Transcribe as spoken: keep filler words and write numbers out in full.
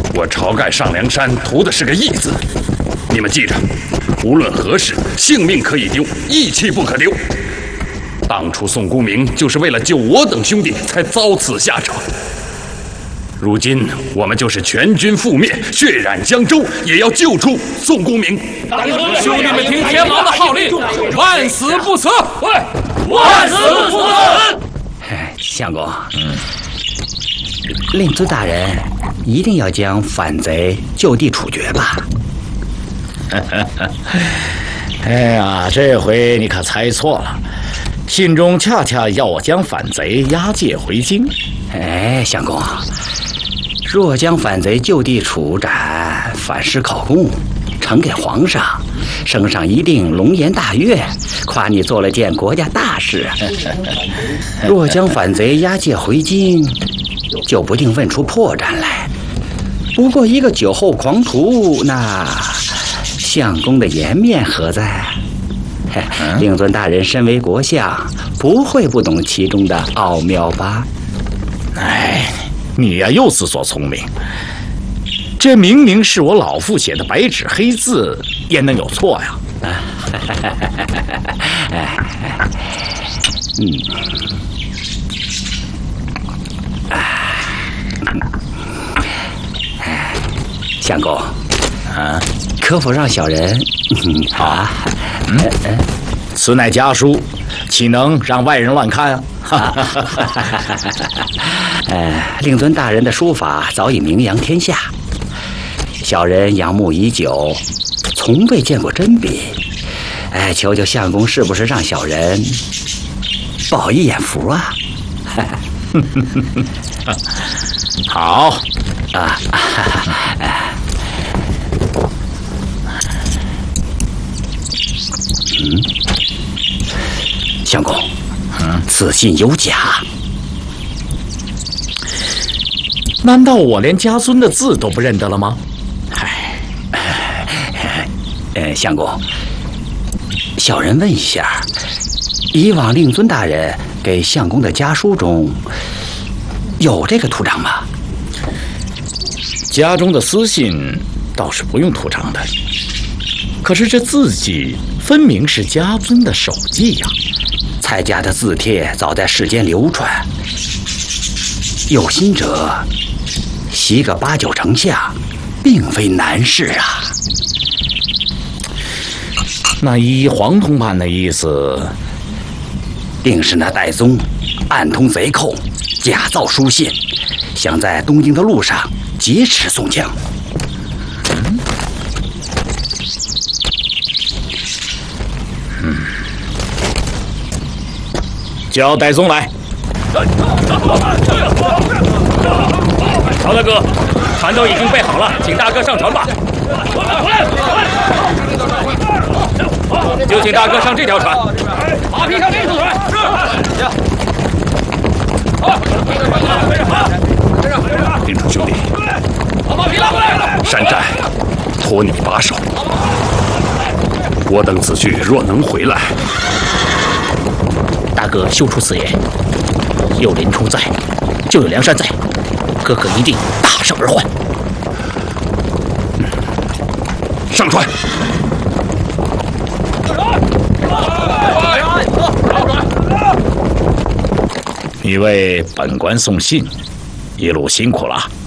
我晁盖上梁山图的是个义字，你们记着，无论何事，性命可以丢，义气不可丢。当初宋公明就是为了救我等兄弟才遭此下场。如今我们就是全军覆灭，血染江州，也要救出宋公明。 兄弟们，听天王的号令，万死不辞！ 万死不辞！ 相公，嗯，令尊大人一定要将反贼就地处决吧？ 哎呀，这回你可猜错了，信中恰恰要我将反贼押解回京。 哎，相公，若将反贼就地处斩，反诗考供，呈给皇上，圣上一定龙颜大悦，夸你做了件国家大事。若将反贼押解回京，就不定问出破绽来。不过一个酒后狂徒，那相公的颜面何在？令尊大人身为国相，不会不懂其中的奥妙吧？ 哎，你呀又自作聪明。这明明是我老父写的白纸黑字，焉能有错呀？ 嗯，相公，啊，可否让小人？ 啊，嗯，此乃家书，岂能让外人乱看啊？ 呃，令尊大人的书法早已名扬天下，小人仰慕已久，从未见过真笔。哎，求求相公，是不是让小人饱一眼福啊？ 好啊，嗯，相公，嗯，此信有假。 难道我连家尊的字都不认得了吗？ 唉，呃，相公，小人问一下，以往令尊大人给相公的家书中有这个图章吗？ 家中的私信倒是不用图章的，可是这字迹分明是家尊的手迹呀。 蔡家的字帖早在世间流传，有心者习个八九成像，并非难事啊。 那依黄通判的意思， 定是那戴宗暗通贼寇，假造书信，想在东京的路上劫持宋江。 嗯，嗯，叫戴宗来。 曹大哥，船都已经备好了，请大哥上船吧。就请大哥上这条船。马匹上这艘船。 是。林冲兄弟，山寨托你把守。我等此去若能回来， 大哥休出此言。有林冲在，就有梁山在，哥哥一定大胜而还。 上船。 你为本官送信，一路辛苦了。